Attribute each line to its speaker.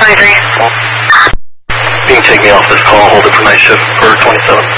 Speaker 1: 23.
Speaker 2: You can take me off this call, hold it for night shift for 27.